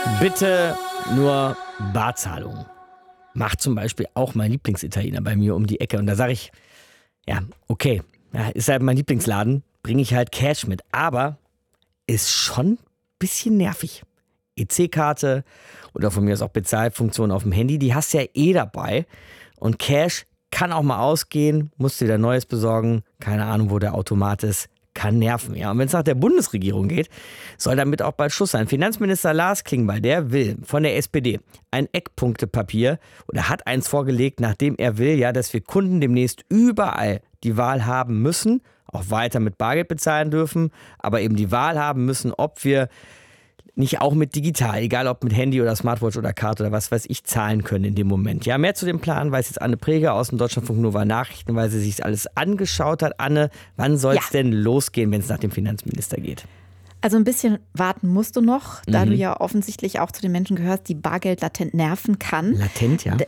Bitte nur Barzahlung. Macht zum Beispiel auch mein Lieblingsitaliener bei mir um die Ecke. Und da sage ich, ja, okay, ja, ist halt mein Lieblingsladen, bringe ich halt Cash mit. Aber ist schon ein bisschen nervig. EC-Karte oder von mir aus auch Bezahlfunktion auf dem Handy, die hast du ja eh dabei. Und Cash kann auch mal ausgehen, musst du wieder Neues besorgen. Keine Ahnung, wo der Automat ist. Kann nerven, ja. Und wenn es nach der Bundesregierung geht, soll damit auch bald Schluss sein. Finanzminister Lars Klingbeil, der will von der SPD ein Eckpunktepapier oder hat eins vorgelegt, nachdem er will, ja, dass wir Kunden demnächst überall die Wahl haben müssen, auch weiter mit Bargeld bezahlen dürfen, aber eben die Wahl haben müssen, ob wir nicht auch mit digital, egal ob mit Handy oder Smartwatch oder Karte oder was weiß ich, zahlen können in dem Moment. Ja, mehr zu dem Plan weiß jetzt Anne Preger aus dem Deutschlandfunk Nova Nachrichten, weil sie sich alles angeschaut hat. Anne, wann soll es denn losgehen, wenn es nach dem Finanzminister geht? Also ein bisschen warten musst du noch, da du ja offensichtlich auch zu den Menschen gehörst, die Bargeld latent nerven kann. Latent, ja.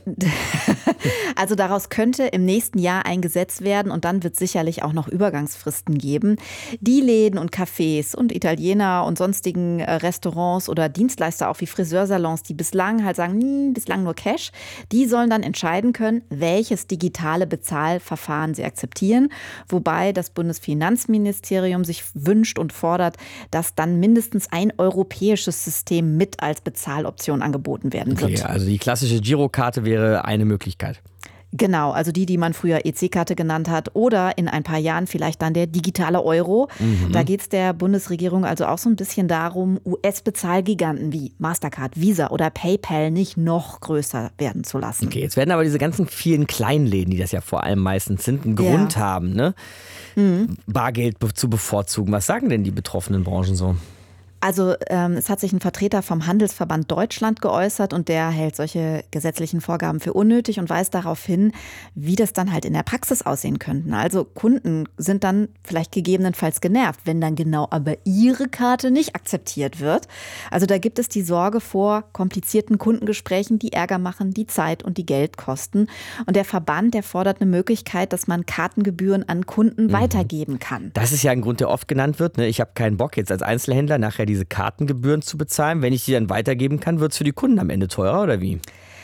Also daraus könnte im nächsten Jahr ein Gesetz werden und dann wird es sicherlich auch noch Übergangsfristen geben. Die Läden und Cafés und Italiener und sonstigen Restaurants oder Dienstleister, auch wie Friseursalons, die bislang halt sagen, bislang nur Cash, die sollen dann entscheiden können, welches digitale Bezahlverfahren sie akzeptieren. Wobei das Bundesfinanzministerium sich wünscht und fordert, dass dann mindestens ein europäisches System mit als Bezahloption angeboten werden wird. Okay, also die klassische Girokarte wäre eine Möglichkeit. Genau, also die man früher EC-Karte genannt hat oder in ein paar Jahren vielleicht dann der digitale Euro. Da geht es der Bundesregierung also auch so ein bisschen darum, US-Bezahlgiganten wie Mastercard, Visa oder PayPal nicht noch größer werden zu lassen. Okay, jetzt werden aber diese ganzen vielen Kleinläden, die das ja vor allem meistens sind, einen Grund haben, ne? Bargeld zu bevorzugen. Was sagen denn die betroffenen Branchen so? Also es hat sich ein Vertreter vom Handelsverband Deutschland geäußert und der hält solche gesetzlichen Vorgaben für unnötig und weist darauf hin, wie das dann halt in der Praxis aussehen könnten. Also Kunden sind dann vielleicht gegebenenfalls genervt, wenn dann genau aber ihre Karte nicht akzeptiert wird. Also da gibt es die Sorge vor komplizierten Kundengesprächen, die Ärger machen, die Zeit und die Geld kosten. Und der Verband, der fordert eine Möglichkeit, dass man Kartengebühren an Kunden weitergeben kann. Das ist ja ein Grund, der oft genannt wird. Ne? Ich habe keinen Bock jetzt als Einzelhändler nachher diese Kartengebühren zu bezahlen. Wenn ich die dann weitergeben kann, wird es für die Kunden am Ende teurer oder wie?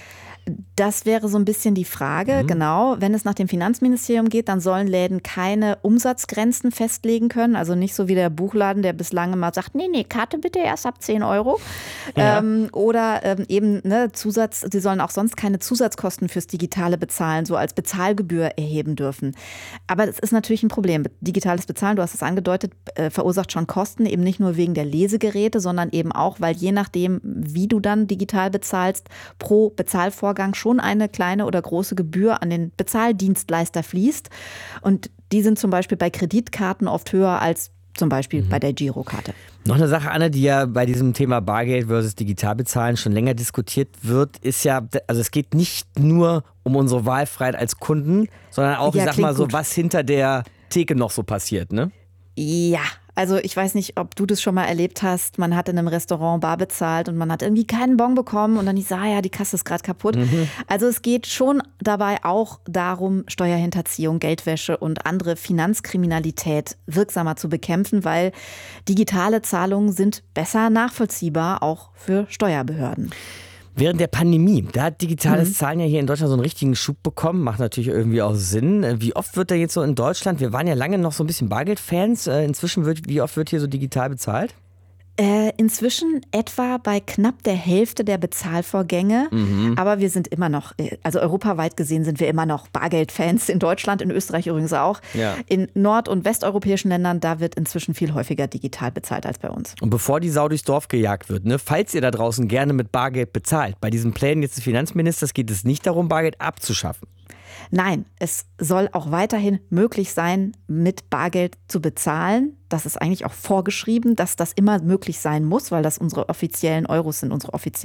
Das wäre so ein bisschen die Frage, genau. Wenn es nach dem Finanzministerium geht, dann sollen Läden keine Umsatzgrenzen festlegen können. Also nicht so wie der Buchladen, der bislang immer sagt, nee, Karte bitte erst ab 10 Euro. Ja. Oder eben sie sollen auch sonst keine Zusatzkosten fürs digitale Bezahlen so als Bezahlgebühr erheben dürfen. Aber das ist natürlich ein Problem. Digitales Bezahlen, du hast es angedeutet, verursacht schon Kosten, eben nicht nur wegen der Lesegeräte, sondern eben auch, weil je nachdem, wie du dann digital bezahlst, pro Bezahlvorgang schon eine kleine oder große Gebühr an den Bezahldienstleister fließt. Und die sind zum Beispiel bei Kreditkarten oft höher als zum Beispiel bei der Girokarte. Noch eine Sache, Anne, die ja bei diesem Thema Bargeld versus Digitalbezahlen schon länger diskutiert wird, ist ja, also es geht nicht nur um unsere Wahlfreiheit als Kunden, sondern auch, ich sag mal so, was hinter der Theke noch so passiert, ne? Ja. Also ich weiß nicht, ob du das schon mal erlebt hast. Man hat in einem Restaurant bar bezahlt und man hat irgendwie keinen Bon bekommen und dann hieß, ja, die Kasse ist gerade kaputt. Also es geht schon dabei auch darum, Steuerhinterziehung, Geldwäsche und andere Finanzkriminalität wirksamer zu bekämpfen, weil digitale Zahlungen sind besser nachvollziehbar, auch für Steuerbehörden. Während der Pandemie, da hat digitales Zahlen ja hier in Deutschland so einen richtigen Schub bekommen, macht natürlich irgendwie auch Sinn. Wie oft wird da jetzt so in Deutschland, wir waren ja lange noch so ein bisschen Bargeld-Fans, inzwischen wie oft wird hier so digital bezahlt? Inzwischen etwa bei knapp der Hälfte der Bezahlvorgänge. Aber wir sind immer noch, also europaweit gesehen sind wir immer noch Bargeldfans. In Deutschland, in Österreich übrigens auch. Ja. In nord- und westeuropäischen Ländern, da wird inzwischen viel häufiger digital bezahlt als bei uns. Und bevor die Sau durchs Dorf gejagt wird, ne, falls ihr da draußen gerne mit Bargeld bezahlt, bei diesen Plänen jetzt des Finanzministers geht es nicht darum, Bargeld abzuschaffen. Nein, es soll auch weiterhin möglich sein, mit Bargeld zu bezahlen. Das ist eigentlich auch vorgeschrieben, dass das immer möglich sein muss, weil das unsere offiziellen Euros sind,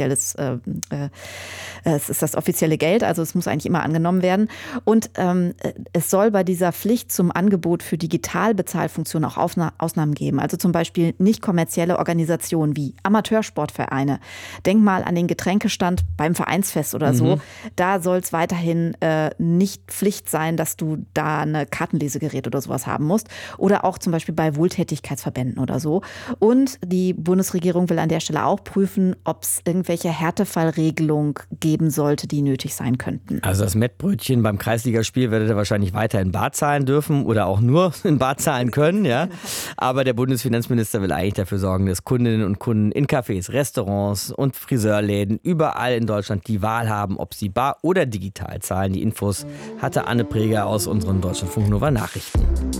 es ist das offizielle Geld, also es muss eigentlich immer angenommen werden. Und es soll bei dieser Pflicht zum Angebot für Digitalbezahlfunktionen auch Ausnahmen geben. Also zum Beispiel nicht kommerzielle Organisationen wie Amateursportvereine. Denk mal an den Getränkestand beim Vereinsfest oder so. Da soll es weiterhin nicht Pflicht sein, dass du da ein Kartenlesegerät oder sowas haben musst. Oder auch zum Beispiel bei Wohltätigkeitsverbänden oder so. Und die Bundesregierung will an der Stelle auch prüfen, ob es irgendwelche Härtefallregelungen geben sollte, die nötig sein könnten. Also das Mettbrötchen beim Kreisligaspiel werdet ihr wahrscheinlich weiter in Bar zahlen dürfen oder auch nur in Bar zahlen können, ja. Aber der Bundesfinanzminister will eigentlich dafür sorgen, dass Kundinnen und Kunden in Cafés, Restaurants und Friseurläden überall in Deutschland die Wahl haben, ob sie bar oder digital zahlen. Die Infos hatte Anne Preger aus unseren Deutschlandfunk Nova Nachrichten.